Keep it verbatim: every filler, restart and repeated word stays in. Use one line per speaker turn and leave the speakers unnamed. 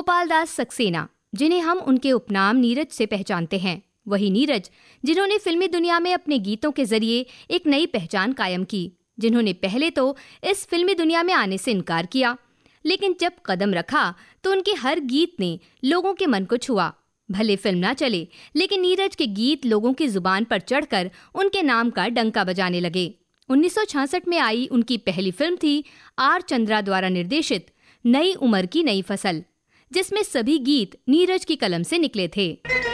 गोपाल दास सक्सेना, जिन्हें हम उनके उपनाम नीरज से पहचानते हैं, वही नीरज जिन्होंने फिल्मी दुनिया में अपने गीतों के जरिए एक नई पहचान कायम की, जिन्होंने पहले तो इस फिल्मी दुनिया में आने से इनकार किया, लेकिन जब कदम रखा तो उनके हर गीत ने लोगों के मन को छुआ। भले फिल्म ना चले, लेकिन नीरज के गीत लोगों की जुबान पर चढ़कर उनके नाम का डंका बजाने लगे। उन्नीस सौ छियासठ में आई उनकी पहली फिल्म थी आर चंद्रा द्वारा निर्देशित नई उम्र की नई फसल, जिसमें सभी गीत नीरज की कलम से निकले थे।